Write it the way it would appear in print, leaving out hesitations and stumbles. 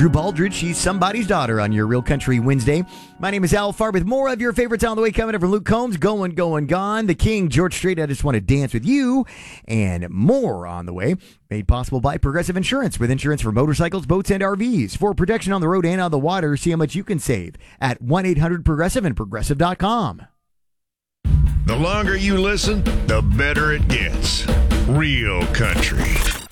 Drew Baldridge. She's somebody's daughter on your Real Country Wednesday. My name is Al Farr with more of your favorites on the way coming up from Luke Combs. Going, gone. The King, George Strait, I Just Want to Dance With You. And more on the way. Made possible by Progressive Insurance, with insurance for motorcycles, boats, and RVs. For protection on the road and on the water, see how much you can save at 1-800-PROGRESSIVE and Progressive.com. The longer you listen, the better it gets. Real Country.